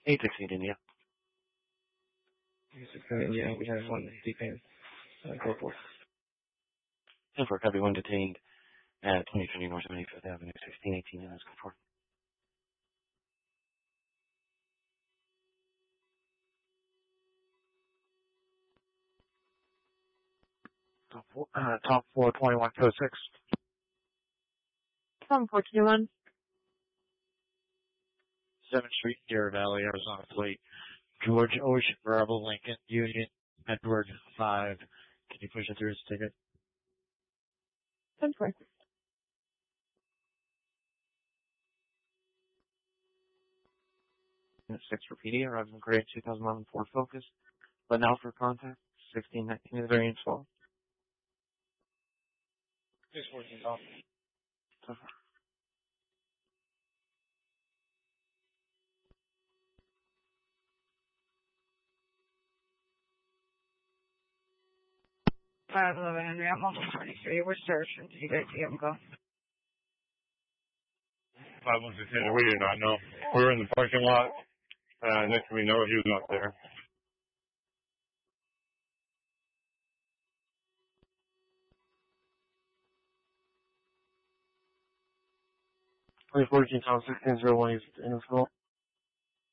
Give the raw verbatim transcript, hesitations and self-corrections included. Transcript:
eight sixteen India. eight sixteen India, we have one detained. Uh, go for it. ten four, copy, one detained at twenty twenty North seventy-fifth Avenue, sixteen eighteen, and that's go for it. Top four, uh, top four, twenty-one, code six. seven four two one. seventh Street, Deer Valley, Arizona plate. George Ocean, Rebel, Lincoln, Union, Edward, five. Can you push it through his ticket? ten four. six for P D, arrives in grade two thousand eleven Ford Focus. But now for contact, sixteen nineteen is variant twelve. six fourteen, top. five eleven Henry at Multiple twenty-three. We're searching. Did you guys see him go? five one six eight, we did not know. We were in the parking lot. Uh, next thing we know, he was not there. twenty fourteen, Tom sixteen zero one, he's in his fault.